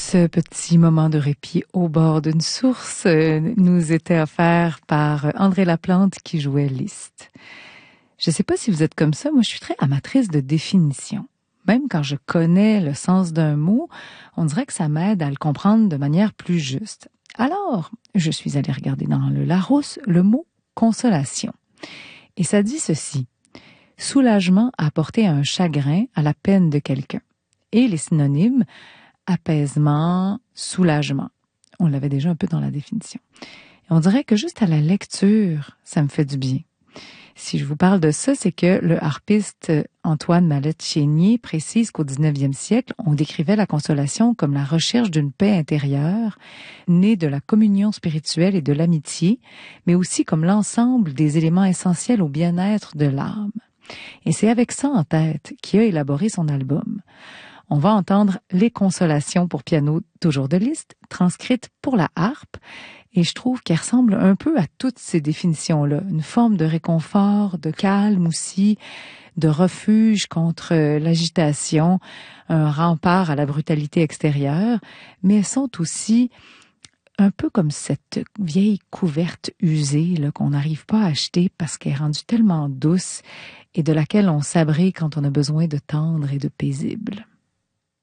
Ce petit moment de répit au bord d'une source nous était offert par André Laplante qui jouait Liszt. Je ne sais pas si vous êtes comme ça, moi je suis très amatrice de définition. Même quand je connais le sens d'un mot, on dirait que ça m'aide à le comprendre de manière plus juste. Alors, je suis allée regarder dans le Larousse le mot consolation. Et ça dit ceci: soulagement à apporter un chagrin à la peine de quelqu'un. Et les synonymes: apaisement, soulagement. On l'avait déjà un peu dans la définition. Et on dirait que juste à la lecture, ça me fait du bien. Si je vous parle de ça, c'est que le harpiste Antoine Mallette-Chénier précise qu'au 19e siècle, on décrivait la consolation comme la recherche d'une paix intérieure, née de la communion spirituelle et de l'amitié, mais aussi comme l'ensemble des éléments essentiels au bien-être de l'âme. Et c'est avec ça en tête qu'il a élaboré son album. On va entendre les consolations pour piano, toujours de Liszt, transcrites pour la harpe, et je trouve qu'elles ressemblent un peu à toutes ces définitions-là. Une forme de réconfort, de calme aussi, de refuge contre l'agitation, un rempart à la brutalité extérieure, mais elles sont aussi un peu comme cette vieille couverte usée là, qu'on n'arrive pas à acheter parce qu'elle est rendue tellement douce et de laquelle on s'abrite quand on a besoin de tendre et de paisible.